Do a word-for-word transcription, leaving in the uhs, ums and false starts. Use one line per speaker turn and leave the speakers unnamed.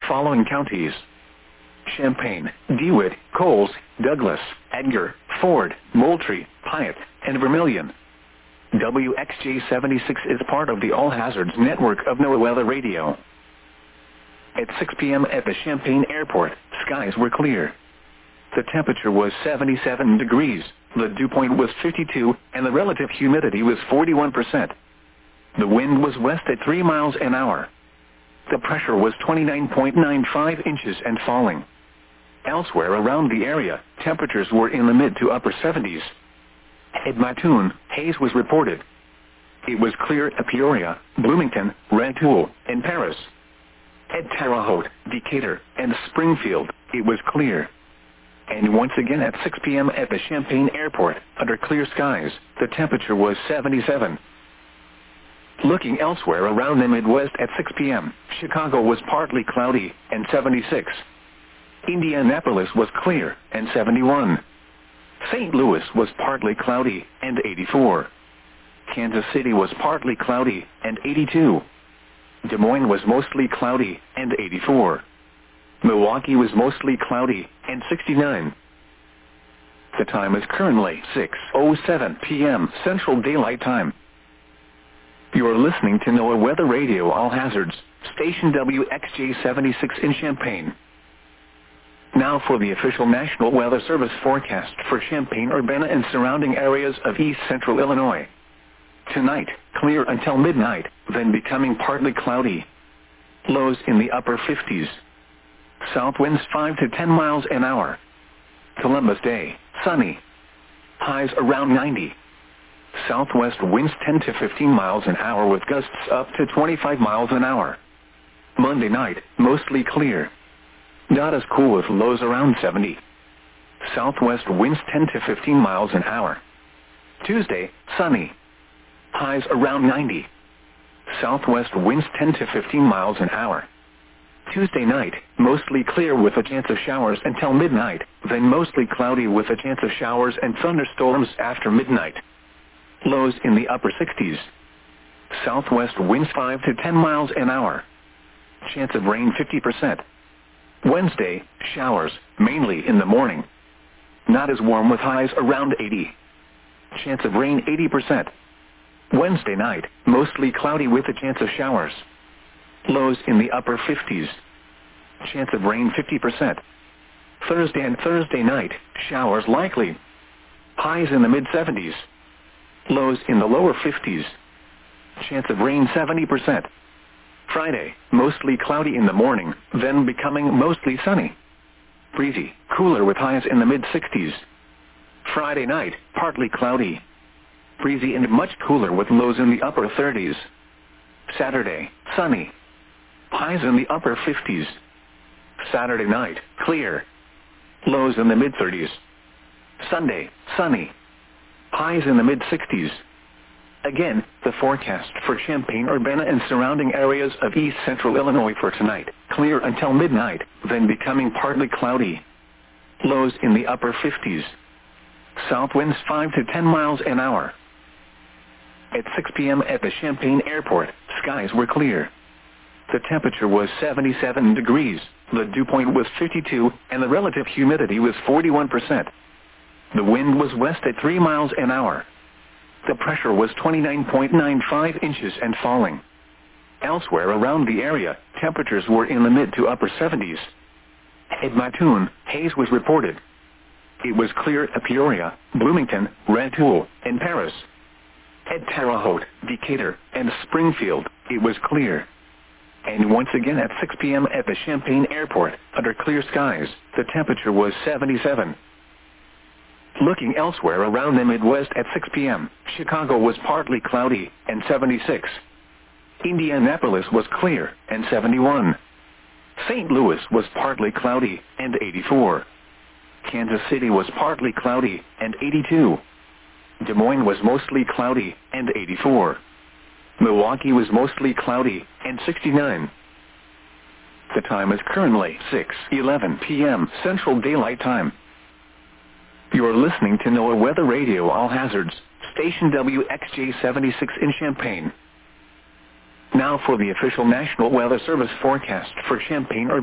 following counties: Champaign, DeWitt, Coles, Douglas, Edgar, Ford, Moultrie, Piatt, and Vermilion. W X J seventy-six is part of the All Hazards network of NOAA Weather Radio. At six p m at the Champaign Airport, skies were clear. The temperature was seventy-seven degrees, the dew point was fifty-two, and the relative humidity was forty-one percent. The wind was west at three miles an hour. The pressure was twenty-nine point nine five inches and falling. Elsewhere around the area, temperatures were in the mid to upper seventies. At Mattoon, haze was reported. It was clear at Peoria, Bloomington, Rantoul, and Paris. At Terre Haute, Decatur, and Springfield, it was clear. And once again at six p m at the Champaign Airport, under clear skies, the temperature was seventy-seven. Looking elsewhere around the Midwest at six p m, Chicago was partly cloudy, and seventy-six. Indianapolis was clear, and seventy-one. Saint Louis was partly cloudy, and eighty-four. Kansas City was partly cloudy, and eighty-two. Des Moines was mostly cloudy, and eighty-four. Milwaukee was mostly cloudy, and sixty-nine. The time is currently six oh seven p m Central Daylight Time. You are listening to NOAA Weather Radio All Hazards, station W X J seventy-six in Champaign. Now for the official National Weather Service forecast for Champaign-Urbana and surrounding areas of east central Illinois. Tonight, clear until midnight, then becoming partly cloudy. Lows in the upper fifties. South winds five to ten miles an hour. Columbus Day, sunny. Highs around ninety. Southwest winds ten to fifteen miles an hour with gusts up to twenty-five miles an hour. Monday night, mostly clear. Not as cool with lows around seventy. Southwest winds ten to fifteen miles an hour. Tuesday, sunny. Highs around ninety. Southwest winds ten to fifteen miles an hour. Tuesday night, mostly clear with a chance of showers until midnight, then mostly cloudy with a chance of showers and thunderstorms after midnight. Lows in the upper sixties. Southwest winds five to ten miles an hour. Chance of rain fifty percent. Wednesday, showers, mainly in the morning. Not as warm with highs around eighty. Chance of rain eighty percent. Wednesday night, mostly cloudy with a chance of showers. Lows in the upper fifties. Chance of rain fifty percent. Thursday and Thursday night, showers likely. Highs in the mid seventies. Lows in the lower fifties. Chance of rain seventy percent. Friday, mostly cloudy in the morning, then becoming mostly sunny. Breezy, cooler with highs in the mid sixties. Friday night, partly cloudy. Breezy and much cooler with lows in the upper thirties. Saturday, sunny. Highs in the upper fifties. Saturday night, clear. Lows in the mid thirties. Sunday, sunny. Highs in the mid sixties. Again, the forecast for Champaign-Urbana and surrounding areas of east central Illinois for tonight. Clear until midnight, then becoming partly cloudy. Lows in the upper fifties. South winds five to ten miles an hour. At six p m at the Champaign Airport, skies were clear. The temperature was seventy-seven degrees, the dew point was fifty-two, and the relative humidity was forty-one percent. The wind was west at three miles an hour. The pressure was twenty-nine point nine five inches and falling. Elsewhere around the area, temperatures were in the mid to upper seventies. At Mattoon, haze was reported. It was clear at Peoria, Bloomington, Rantoul, and Paris. At Terre Haute, Decatur, and Springfield, it was clear. And once again at six p m at the Champaign Airport, under clear skies, the temperature was seventy-seven. Looking elsewhere around the Midwest at six p m, Chicago was partly cloudy, and seventy-six. Indianapolis was clear, and seventy-one. Saint Louis was partly cloudy, and eighty-four. Kansas City was partly cloudy, and eighty-two. Des Moines was mostly cloudy, and eighty-four. Milwaukee was mostly cloudy, and sixty-nine. The time is currently six eleven p m Central Daylight Time. You are listening to NOAA Weather Radio All Hazards, station W X J seventy-six in Champaign. Now for the official National Weather Service forecast for Champaign-Urbana.